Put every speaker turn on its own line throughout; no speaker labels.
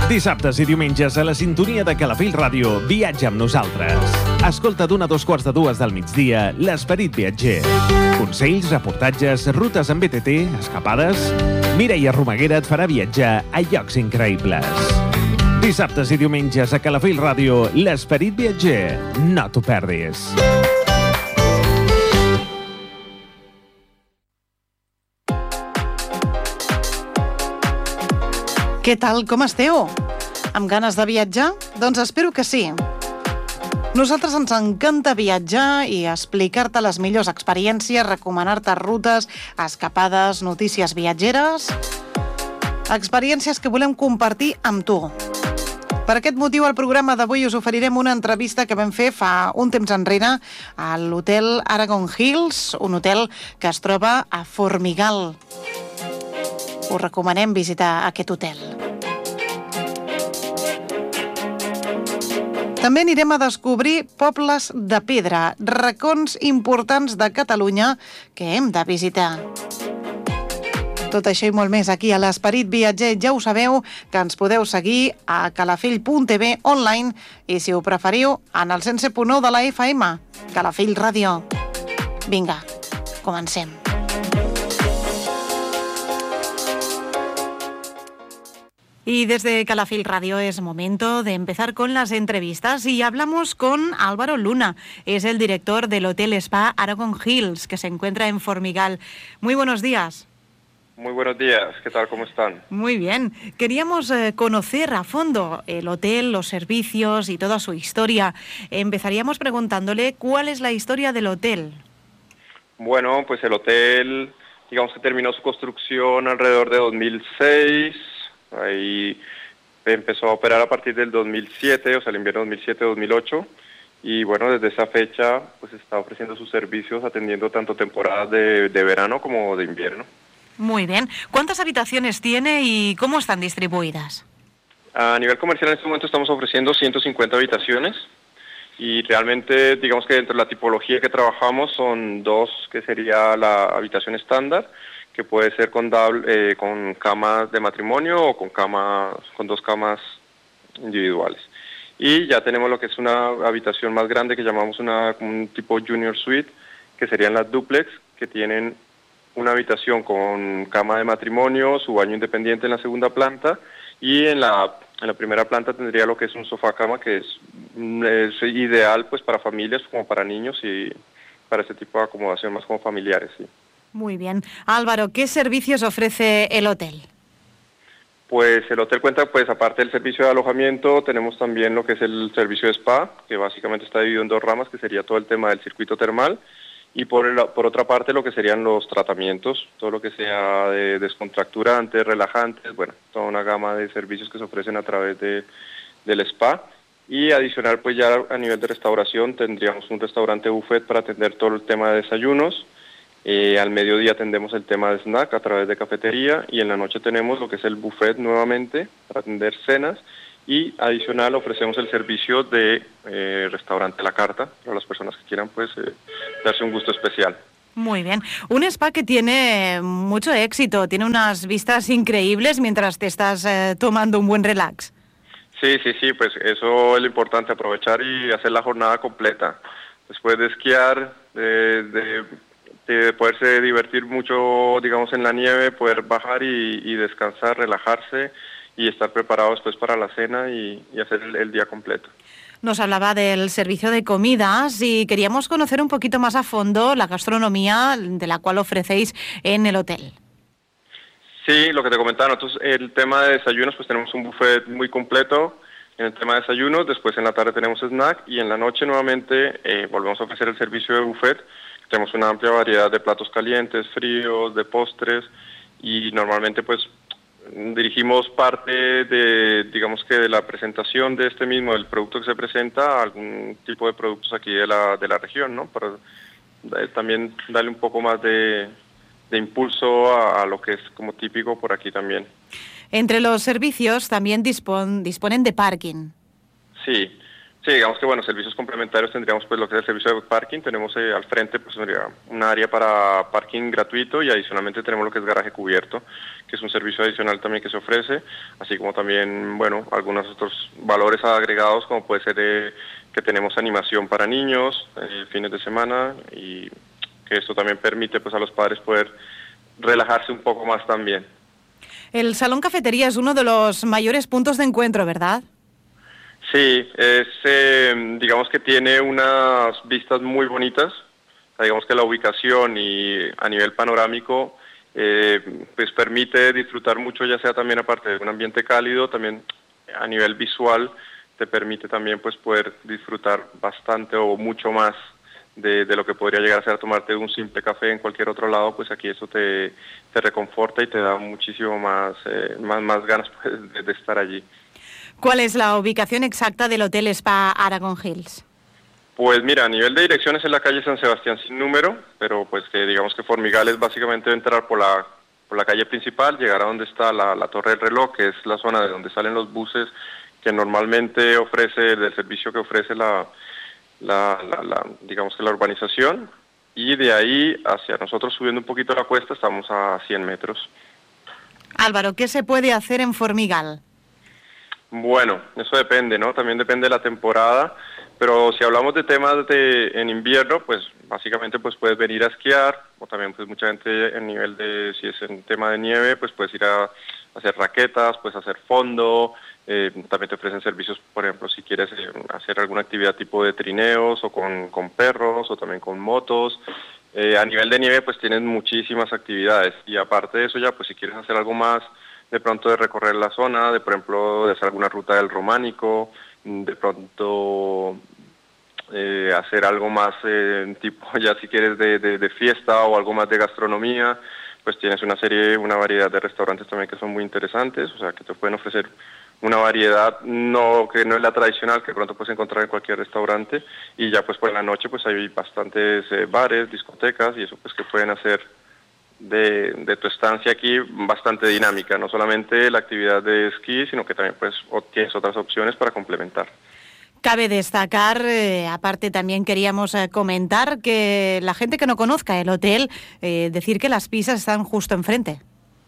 Dissabtes i diumenges a la sintonia de Calafell Ràdio, viatja amb nosaltres. Escolta d'1 a 2:45 del migdia l'Esperit Viatger. Consells, reportatges, rutes amb BTT, escapades... Mireia Romaguera et farà viatjar a llocs increïbles. Dissabtes i diumenges a Calafell Ràdio, l'Esperit Viatger. No t'ho perdis.
Què tal, com esteu? Amb ganes de viatjar? Doncs espero que sí. Nosaltres ens encanta viatjar i explicar-te les millors experiències, recomanar-te rutes, escapades, notícies viatgeres... Experiències que volem compartir amb tu. Per aquest motiu, al programa d'avui us oferirem una entrevista que vam fer fa un temps enrere a l'hotel Aragon Hills, un hotel que es troba a Formigal. Us recomanem visitar aquest hotel. També anirem a descobrir pobles de pedra, racons importants de Catalunya que hem de visitar. Tot això i molt més aquí a l'Esperit Viatger. Ja ho sabeu, que ens podeu seguir a calafell.tv online i, si ho preferiu, en el 107.9 de la FM, Calafell Ràdio. Vinga, comencem. Y desde Calafell Radio es momento de empezar con las entrevistas y hablamos con Álvaro Luna, es el director del Hotel Spa Aragon Hills, que se encuentra en Formigal. Muy buenos días.
Muy buenos días, ¿qué tal? ¿Cómo están?
Muy bien. Queríamos conocer a fondo el hotel, los servicios y toda su historia. Empezaríamos preguntándole cuál es la historia del hotel.
Bueno, pues el hotel, digamos que terminó su construcción alrededor de 2006... Ahí empezó a operar a partir del 2007, o sea, el invierno 2007-2008, y bueno, desde esa fecha pues está ofreciendo sus servicios atendiendo tanto temporadas de verano como de invierno.
Muy bien. ¿Cuántas habitaciones tiene y cómo están distribuidas?
A nivel comercial en este momento estamos ofreciendo 150 habitaciones y realmente digamos que dentro de la tipología que trabajamos son dos, que sería la habitación estándar, que puede ser con camas de matrimonio o con dos camas individuales. Y ya tenemos lo que es una habitación más grande que llamamos un tipo junior suite, que serían las duplex, que tienen una habitación con cama de matrimonio, su baño independiente en la segunda planta, y en la primera planta tendría lo que es un sofá cama, que es ideal pues para familias como para niños y para este tipo de acomodación más como familiares, sí.
Muy bien. Álvaro, ¿qué servicios ofrece el hotel?
Pues el hotel cuenta, pues aparte del servicio de alojamiento, tenemos también lo que es el servicio de spa, que básicamente está dividido en dos ramas, que sería todo el tema del circuito termal, y por otra parte lo que serían los tratamientos, todo lo que sea de descontracturantes, relajantes, bueno, toda una gama de servicios que se ofrecen a través del spa. Y adicional, pues ya a nivel de restauración tendríamos un restaurante buffet para atender todo el tema de desayunos. Al mediodía atendemos el tema de snack a través de cafetería y en la noche tenemos lo que es el buffet nuevamente para atender cenas y adicional ofrecemos el servicio de restaurante a la carta para las personas que quieran pues darse un gusto especial.
Muy bien. Un spa que tiene mucho éxito, tiene unas vistas increíbles mientras te estás tomando un buen relax.
Sí, pues eso es lo importante, aprovechar y hacer la jornada completa. Después de esquiar, de poderse divertir mucho, digamos, en la nieve, poder bajar y descansar, relajarse y estar preparados pues para la cena y hacer el día completo.
Nos hablaba del servicio de comidas y queríamos conocer un poquito más a fondo la gastronomía de la cual ofrecéis en el hotel.
Sí, lo que te comentaba, nosotros el tema de desayunos, pues tenemos un buffet muy completo en el tema de desayunos, después en la tarde tenemos snack y en la noche nuevamente volvemos a ofrecer el servicio de buffet. Tenemos una amplia variedad de platos calientes, fríos, de postres y normalmente pues dirigimos parte digamos que de la presentación de este mismo, del producto que se presenta, a algún tipo de productos aquí de la región, ¿no? Para también darle un poco más de impulso a lo que es como típico por aquí también.
Entre los servicios también disponen de parking.
Sí, Sí, digamos que bueno, servicios complementarios tendríamos pues lo que es el servicio de parking, tenemos al frente pues un área para parking gratuito y adicionalmente tenemos lo que es garaje cubierto, que es un servicio adicional también que se ofrece, así como también, bueno, algunos otros valores agregados como puede ser que tenemos animación para niños, fines de semana y que esto también permite pues a los padres poder relajarse un poco más también.
El Salón Cafetería es uno de los mayores puntos de encuentro, ¿verdad?
Sí, digamos que tiene unas vistas muy bonitas, digamos que la ubicación y a nivel panorámico pues permite disfrutar mucho, ya sea también aparte de un ambiente cálido, también a nivel visual te permite también pues poder disfrutar bastante o mucho más de lo que podría llegar a ser tomarte un simple café en cualquier otro lado, pues aquí eso te reconforta y te da muchísimo más ganas pues, de estar allí.
¿Cuál es la ubicación exacta del Hotel Spa Aragon Hills?
Pues mira, a nivel de direcciones en la calle San Sebastián sin número, pero pues que digamos que Formigal es básicamente entrar por la calle principal, llegar a donde está la Torre del Reloj, que es la zona de donde salen los buses que normalmente ofrece, del servicio que ofrece digamos que la urbanización, y de ahí hacia nosotros subiendo un poquito la cuesta estamos a 100 metros.
Álvaro, ¿qué se puede hacer en Formigal?
Bueno, eso depende, ¿no? También depende de la temporada, pero si hablamos de temas en invierno, pues básicamente pues puedes venir a esquiar, o también pues mucha gente en nivel de, si es en tema de nieve, pues puedes ir a hacer raquetas, puedes hacer fondo, también te ofrecen servicios, por ejemplo, si quieres hacer alguna actividad tipo de trineos o con perros o también con motos. A nivel de nieve pues tienes muchísimas actividades y aparte de eso ya pues si quieres hacer algo más de pronto de recorrer la zona, de por ejemplo de hacer alguna ruta del Románico, de pronto hacer algo más tipo ya si quieres de fiesta o algo más de gastronomía, pues tienes una variedad de restaurantes también que son muy interesantes, o sea que te pueden ofrecer una variedad que no es la tradicional que de pronto puedes encontrar en cualquier restaurante y ya pues por la noche pues hay bastantes bares, discotecas y eso pues que pueden hacer de tu estancia aquí bastante dinámica, no solamente la actividad de esquí, sino que también pues tienes otras opciones para complementar.
Cabe destacar, aparte también queríamos comentar que la gente que no conozca el hotel, decir que las pistas están justo enfrente.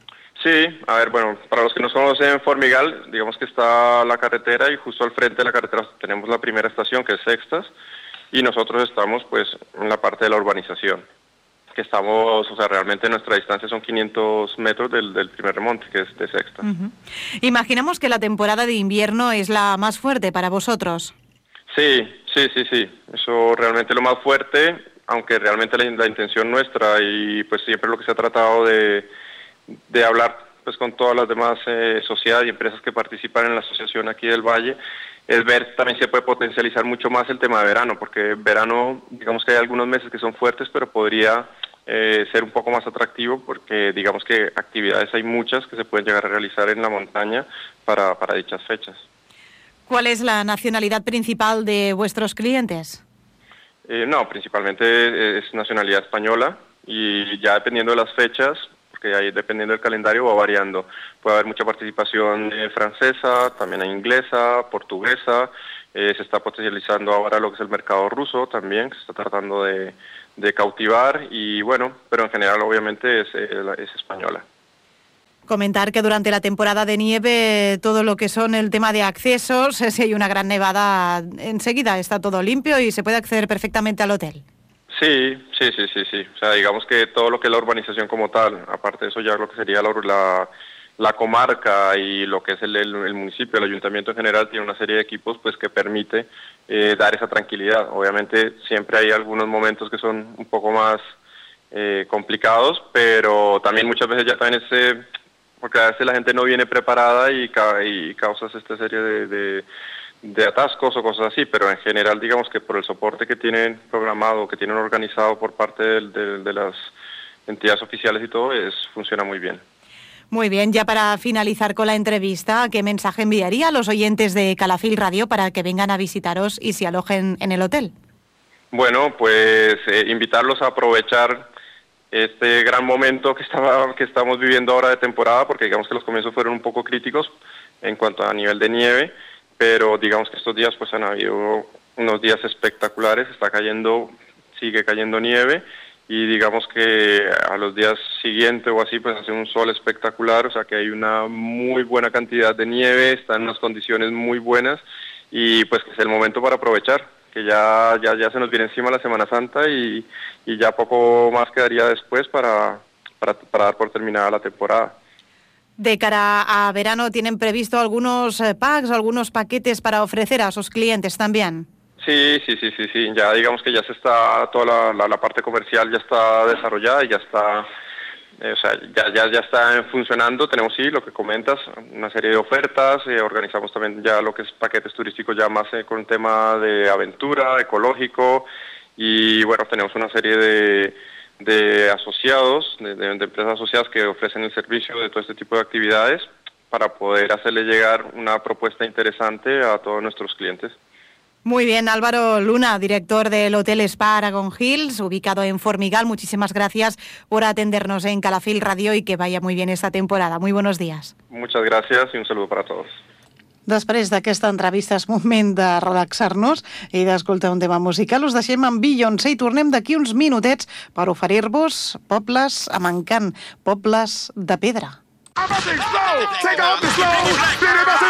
Sí, a ver, bueno, para los que no conocen Formigal, digamos que está la carretera y justo al frente de la carretera tenemos la primera estación que es Sextas y nosotros estamos pues en la parte de la urbanización. Que estamos, o sea, realmente nuestra distancia son 500 metros del primer remonte, que es de Sexta.
Uh-huh. Imaginamos que la temporada de invierno es la más fuerte para vosotros.
Sí. Eso realmente es lo más fuerte, aunque realmente la intención nuestra y pues siempre lo que se ha tratado de hablar pues con todas las demás sociedades y empresas que participan en la asociación aquí del Valle, es ver también si se puede potencializar mucho más el tema de verano, porque verano, digamos que hay algunos meses que son fuertes, pero podría ser un poco más atractivo porque digamos que actividades hay muchas que se pueden llegar a realizar en la montaña para dichas fechas.
¿Cuál es la nacionalidad principal de vuestros clientes?
No, principalmente es nacionalidad española y ya dependiendo de las fechas, porque ahí dependiendo del calendario va variando. Puede haber mucha participación francesa, también hay inglesa, portuguesa, se está potencializando ahora lo que es el mercado ruso también, que se está tratando de cautivar y bueno, pero en general obviamente es española.
Comentar que durante la temporada de nieve todo lo que son el tema de accesos, si hay una gran nevada enseguida está todo limpio y se puede acceder perfectamente al hotel.
Sí. O sea, digamos que todo lo que es la urbanización como tal, aparte de eso ya lo que sería la comarca y lo que es el municipio, el ayuntamiento en general tiene una serie de equipos pues que permite dar esa tranquilidad. Obviamente siempre hay algunos momentos que son un poco más complicados, pero también muchas veces ya también porque a veces la gente no viene preparada y causas esta serie de atascos o cosas así, pero en general digamos que por el soporte que tienen programado, que tienen organizado por parte de las entidades oficiales y todo, funciona muy bien.
Muy bien, ya para finalizar con la entrevista, ¿qué mensaje enviaría a los oyentes de Calafell Radio para que vengan a visitaros y se alojen en el hotel?
Bueno, pues invitarlos a aprovechar este gran momento que estamos viviendo ahora de temporada, porque digamos que los comienzos fueron un poco críticos en cuanto a nivel de nieve, pero digamos que estos días pues han habido unos días espectaculares, sigue cayendo nieve, y digamos que a los días siguientes o así pues hace un sol espectacular, o sea que hay una muy buena cantidad de nieve, está en unas condiciones muy buenas, y pues que es el momento para aprovechar, que ya se nos viene encima la Semana Santa y ya poco más quedaría después para dar por terminada la temporada.
De cara a verano, ¿tienen previsto algunos packs, algunos paquetes para ofrecer a sus clientes también?
Sí, ya digamos que ya se está, toda la parte comercial ya está desarrollada y ya está, ya está funcionando. Tenemos, sí, lo que comentas, una serie de ofertas, organizamos también ya lo que es paquetes turísticos ya más con tema de aventura, ecológico, y bueno, tenemos una serie de asociados, de empresas asociadas que ofrecen el servicio de todo este tipo de actividades para poder hacerle llegar una propuesta interesante a todos nuestros clientes.
Muy bien, Álvaro Luna, director del Hotel Spa Aragon Hills, ubicado en Formigal. Muchísimas gracias por atendernos en Calafell Radio y que vaya muy bien esta temporada. Muy buenos días.
Muchas gracias y un saludo para todos.
Després d'aquesta entrevista és moment de relaxar-nos i d'escoltar un tema musical. Us deixem amb Beyoncé i tornem d'aquí uns minutets per oferir-vos pobles amb encant, pobles de pedra.